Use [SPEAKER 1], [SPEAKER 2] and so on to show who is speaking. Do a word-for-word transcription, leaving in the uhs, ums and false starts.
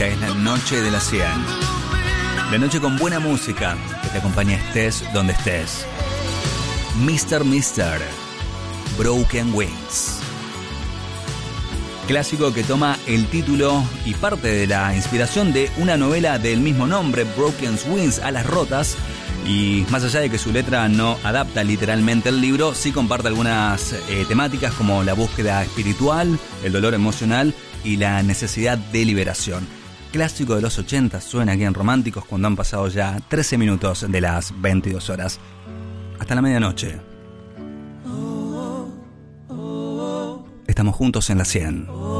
[SPEAKER 1] Esta es la noche de la cien. La noche con buena música que te acompaña estés donde estés. mister mister Broken Wings. Clásico que toma el título y parte de la inspiración de una novela del mismo nombre, Broken Wings, Alas Rotas. Y más allá de que su letra no adapta literalmente el libro, sí comparte algunas eh, temáticas como la búsqueda espiritual, el dolor emocional y la necesidad de liberación. Clásico de los ochenta, suena aquí en Románticos cuando han pasado ya trece minutos de las veintidós horas. Hasta la medianoche. Estamos juntos en la cien.